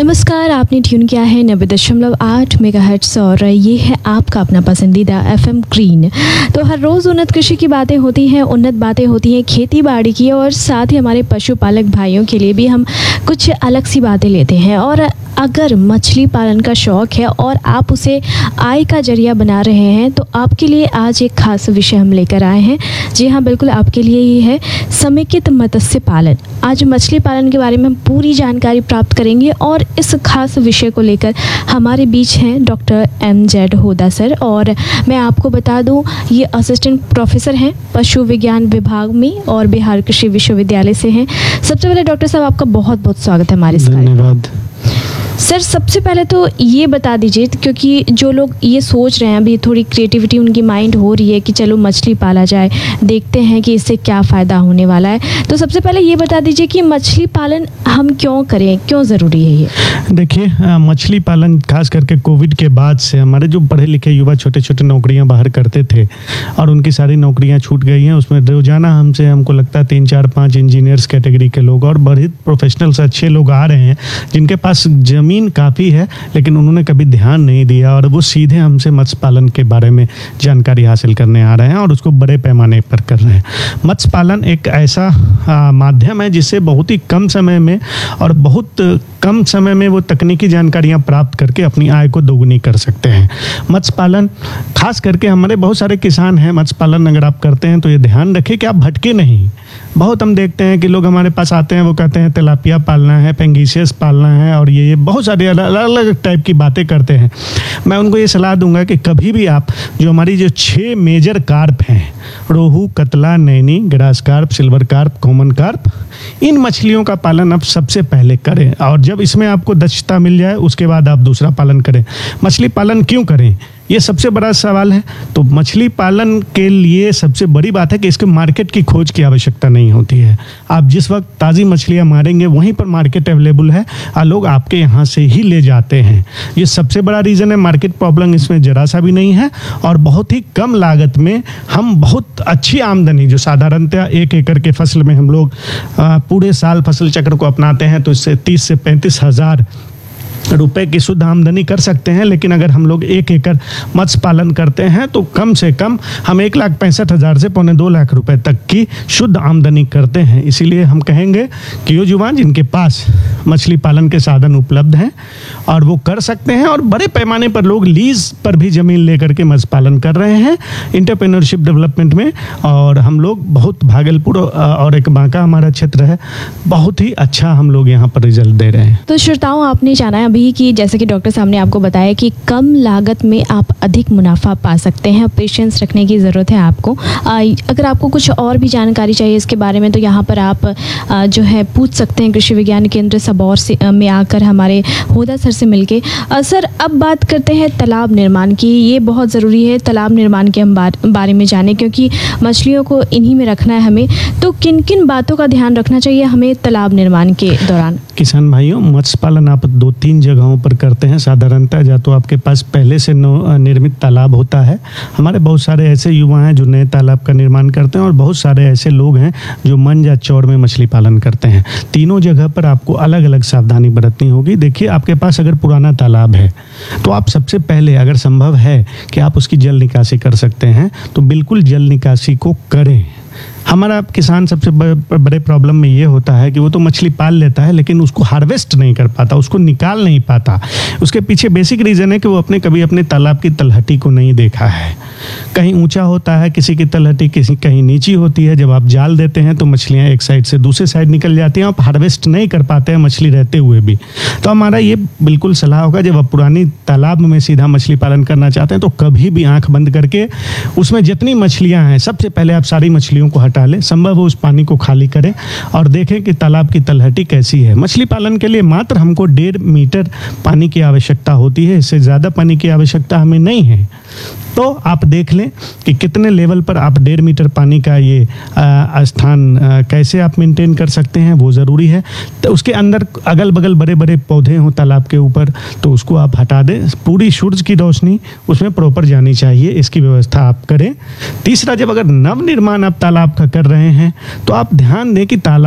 नमस्कार, आपने ट्यून किया है 90.8 मेगाहर्ट्ज़ और ये है आपका अपना पसंदीदा FM ग्रीन। तो हर रोज़ उन्नत कृषि की बातें होती हैं, उन्नत बातें होती हैं खेती बाड़ी की, और साथ ही हमारे पशुपालक भाइयों के लिए भी हम कुछ अलग सी बातें लेते हैं। और अगर मछली पालन का शौक़ है और आप उसे आय का जरिया बना रहे हैं तो आपके लिए आज एक खास विषय हम लेकर आए हैं। जी हाँ, बिल्कुल आपके लिए ही है समेकित मत्स्य पालन। आज मछली पालन के बारे में हम पूरी जानकारी प्राप्त करेंगे और इस खास विषय को लेकर हमारे बीच हैं डॉक्टर MZ होदा सर। और मैं आपको बता दूं, ये असिस्टेंट प्रोफेसर हैं पशु विज्ञान विभाग में और बिहार कृषि विश्वविद्यालय से हैं। सबसे पहले डॉक्टर साहब, आपका बहुत बहुत स्वागत है हमारे इस कार्यक्रम। धन्यवाद सर, सबसे पहले तो ये बता दीजिए, क्योंकि जो लोग ये सोच रहे हैं, अभी थोड़ी क्रिएटिविटी उनकी माइंड हो रही है कि चलो मछली पाला जाए, देखते हैं कि इससे क्या फ़ायदा होने वाला है। तो सबसे पहले ये बता दीजिए कि मछली पालन हम क्यों करें, क्यों ज़रूरी है ये? देखिए, मछली पालन खास करके कोविड के बाद से हमारे जो पढ़े लिखे युवा छोटे छोटे नौकरियां बाहर करते थे और उनकी सारी नौकरियां छूट गई हैं। उसमें रोज़ाना हमको लगता है 3, 4, 5 इंजीनियर्स कैटेगरी के लोग और बड़े प्रोफेशनल्स अच्छे लोग आ रहे हैं जिनके पास ज़मीन काफ़ी है, लेकिन उन्होंने कभी ध्यान नहीं दिया और वो सीधे हमसे मत्स्य पालन के बारे में जानकारी हासिल करने आ रहे हैं और उसको बड़े पैमाने पर कर रहे हैं। मत्स्य पालन एक ऐसा माध्यम है जिससे बहुत ही कम समय में और बहुत कम समय में वो तकनीकी जानकारियां प्राप्त करके अपनी आय को दोगुनी कर सकते हैं। मत्स्य पालन खास करके हमारे बहुत सारे किसान हैं, मत्स्य पालन अगर आप करते हैं तो ये ध्यान रखें कि आप भटके नहीं। बहुत हम देखते हैं कि लोग हमारे पास आते हैं, वो कहते हैं तिलापिया पालना है, पेंगीसियस पालना है और ये बहुत सारे अलग अलग टाइप की बातें करते हैं। मैं उनको ये सलाह दूंगा कि कभी भी आप जो हमारी जो 6 मेजर कार्प हैं, रोहू, कतला, Naini, grass carp, silver carp, common carp, इन मछलियों का पालन आप सबसे पहले करें और जब इसमें आपको दक्षता मिल जाए उसके बाद आप दूसरा पालन करें। मछली पालन क्यों करें, ये सबसे बड़ा सवाल है। तो मछली पालन के लिए सबसे बड़ी बात है कि इसके मार्केट की खोज की आवश्यकता नहीं होती है। आप जिस वक्त ताज़ी मछलियां मारेंगे वहीं पर मार्केट अवेलेबल है और लोग आपके यहाँ से ही ले जाते हैं। ये सबसे बड़ा रीज़न है। मार्केट प्रॉब्लम इसमें ज़रा सा भी नहीं है और बहुत ही कम लागत में हम बहुत अच्छी आमदनी, जो साधारणतः 1 एकड़ के फसल में हम लोग पूरे साल फसल चक्र को अपनाते हैं तो इससे 30 से 35 हज़ार रुपए की शुद्ध आमदनी कर सकते हैं। लेकिन अगर हम लोग 1 एकड़ मत्स्य पालन करते हैं तो कम से कम हम 1,65,000 से 2.25 लाख रुपए तक की शुद्ध आमदनी करते हैं। इसीलिए हम कहेंगे कि वो युवा जिनके पास मछली पालन के साधन उपलब्ध हैं और वो कर सकते हैं, और बड़े पैमाने पर लोग लीज पर भी ज़मीन लेकर के मत्स्य पालन कर रहे हैं एंटरप्रेन्योरशिप डेवलपमेंट में। और हम लोग बहुत भागलपुर और एक बांका हमारा क्षेत्र है, बहुत ही अच्छा हम लोग यहाँ पर रिजल्ट दे रहे हैं। तो श्रोताओं, आपने जाना है अभी कि जैसे कि डॉक्टर साहब ने आपको बताया कि कम लागत में आप अधिक मुनाफा पा सकते हैं। पेशेंस रखने की ज़रूरत है आपको। अगर आपको कुछ और भी जानकारी चाहिए इसके बारे में तो यहाँ पर आप जो है पूछ सकते हैं कृषि विज्ञान केंद्र सबौर से में आकर हमारे होदा सर से मिलके। सर, अब बात करते हैं तालाब निर्माण की। ये बहुत ज़रूरी है तालाब निर्माण के हम बारे में जाने, क्योंकि मछलियों को इन्हीं में रखना है हमें। तो किन किन बातों का ध्यान रखना चाहिए हमें तालाब निर्माण के दौरान? किसान भाइयों, मत्स्य पालन आप 2-3 जगहों पर करते हैं साधारणतः। या तो आपके पास पहले से निर्मित तालाब होता है। हमारे बहुत सारे ऐसे युवा हैं जो नए तालाब का निर्माण करते हैं और बहुत सारे ऐसे लोग हैं जो मन या चौड़ में मछली पालन करते हैं। तीनों जगह पर आपको अलग अलग सावधानी बरतनी होगी। देखिए, आपके पास अगर पुराना तालाब है तो आप सबसे पहले, अगर संभव है कि आप उसकी जल निकासी कर सकते हैं तो बिल्कुल जल निकासी को करें। हमारा किसान सबसे बड़े प्रॉब्लम में ये होता है कि वो तो मछली पाल लेता है लेकिन उसको हार्वेस्ट नहीं कर पाता, उसको निकाल नहीं पाता। उसके पीछे बेसिक रीज़न है कि वो कभी अपने तालाब की तलहटी को नहीं देखा है। कहीं ऊंचा होता है किसी की तलहटी, कहीं नीची होती है। जब आप जाल देते हैं तो मछलियां एक साइड से दूसरे साइड निकल जाती हैं, आप हार्वेस्ट नहीं कर पाते हैं मछली रहते हुए भी। तो हमारा ये बिल्कुल सलाह होगा, जब आप पुरानी तालाब में सीधा मछली पालन करना चाहते हैं तो कभी भी आँख बंद करके उसमें जितनी मछलियाँ हैं सबसे पहले आप सारी मछलियों को हटा लें। संभव हो उस पानी को खाली करें और देखें कि तालाब की तलहटी कैसी है। मछली पालन के लिए मात्र हमको 1.5 मीटर पानी की आवश्यकता होती है, इससे ज़्यादा पानी की आवश्यकता हमें नहीं है। तो आप देख लें कि कितने लेवल पर आप 1.5 मीटर पानी का ये स्थान कैसे आप मेंटेन कर सकते हैं, वो ज़रूरी है। तो उसके अंदर अगल बगल बड़े बड़े पौधे हों तालाब के ऊपर तो उसको आप हटा दें। पूरी सूरज की रोशनी उसमें प्रॉपर जानी चाहिए, इसकी व्यवस्था आप करें। तीसरा, जब अगर नव निर्माण आप तालाब का कर रहे हैं तो आप ध्यान दें कि तालाब